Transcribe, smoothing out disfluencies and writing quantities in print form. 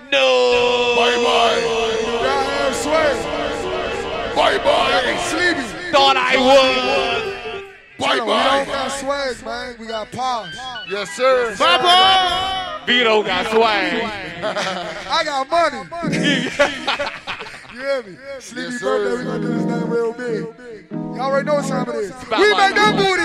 No. Bye-bye. Goddamn swag. Bye-bye. Sleepy. Thought I would. We don't Bye-bye. got swag, man. We got power. Yes, sir. Bye-bye. Vito got swag. I got money. You hear me? Sleepy Yes, birthday, sir. we gonna do this thing real big. Y'all already know what time it is. Spotlight. We make that booty.